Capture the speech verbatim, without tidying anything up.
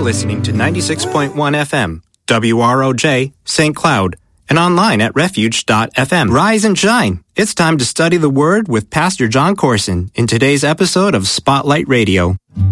listening to ninety-six point one F M, W R O J, Saint Cloud, and online at refuge dot f m. Rise and shine. It's time to study the Word with Pastor John Corson in today's episode of Spotlight Radio.